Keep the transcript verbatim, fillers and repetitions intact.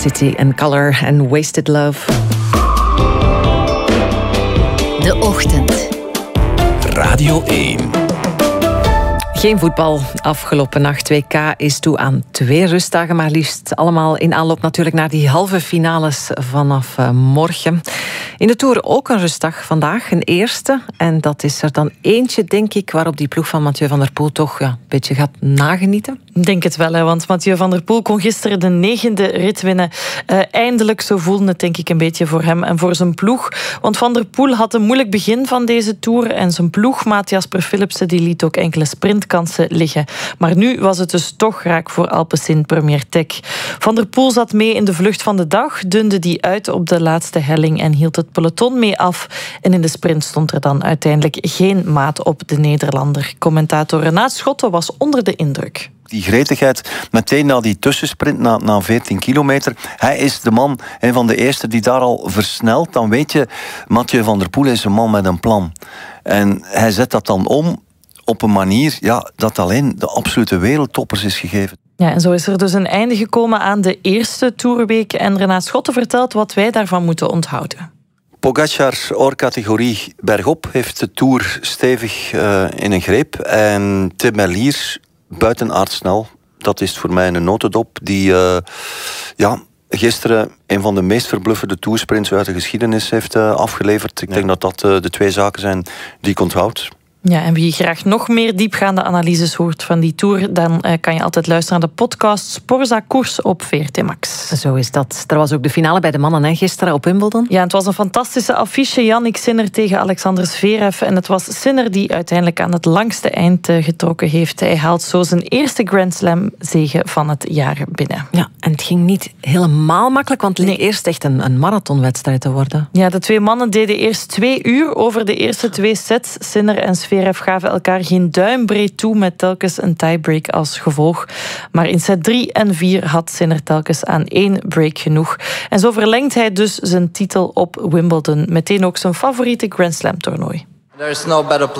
City and Color en Wasted Love. De Ochtend. Radio één. Geen voetbal. Afgelopen nacht W K is toe aan twee rustdagen, maar liefst allemaal in aanloop natuurlijk naar die halve finales vanaf uh, morgen. In de Tour ook een rustdag vandaag, een eerste. En dat is er dan eentje, denk ik, waarop die ploeg van Mathieu van der Poel toch ja, een beetje gaat nagenieten. Ik denk het wel, hè, want Mathieu van der Poel kon gisteren de negende rit winnen. Uh, eindelijk, zo voelde het denk ik een beetje voor hem en voor zijn ploeg. Want Van der Poel had een moeilijk begin van deze Tour en zijn ploegmaat Jasper Philipsen die liet ook enkele sprintkansen liggen. Maar nu was het dus toch raak voor Alpecin Premier Tech. Van der Poel zat mee in de vlucht van de dag, dunde die uit op de laatste helling en hield het peloton mee af. En in de sprint stond er dan uiteindelijk geen maat op de Nederlander. Commentator Renaat Schotten was onder de indruk. Die gretigheid, meteen na die tussensprint, na, na veertien kilometer. Hij is de man, een van de eerste die daar al versnelt. Dan weet je, Mathieu van der Poel is een man met een plan. En hij zet dat dan om op een manier ja, dat alleen de absolute wereldtoppers is gegeven. Ja, en zo is er dus een einde gekomen aan de eerste Tourweek. En Renaat Schotten vertelt wat wij daarvan moeten onthouden. Pogacar, oorcategorie bergop, heeft de Tour stevig uh, in een greep. En Tim Merlier, buitenaard snel. Dat is voor mij een notendop die uh, ja, gisteren een van de meest verbluffende toursprints uit de geschiedenis heeft uh, afgeleverd. Ik ja. denk dat dat uh, de twee zaken zijn die ik onthoud. Ja, en wie graag nog meer diepgaande analyses hoort van die Tour, dan uh, kan je altijd luisteren naar de podcast Sporza Koers op V R T Max. Zo is dat. Er was ook de finale bij de mannen hè, gisteren op Wimbledon. Ja, het was een fantastische affiche. Yannick Sinner tegen Alexander Zverev. En het was Sinner die uiteindelijk aan het langste eind uh, getrokken heeft. Hij haalt zo zijn eerste Grand Slam zege van het jaar binnen. Ja, en het ging niet helemaal makkelijk, want het leek nee. eerst echt een, een marathonwedstrijd te worden. Ja, de twee mannen deden eerst twee uur over de eerste twee sets. Sinner en Zverev gaven elkaar geen duimbreed toe met telkens een tiebreak als gevolg. Maar in set drie en vier had Sinner telkens aan één break genoeg. En zo verlengt hij dus zijn titel op Wimbledon. Meteen ook zijn favoriete Grand Slam toernooi. There is no better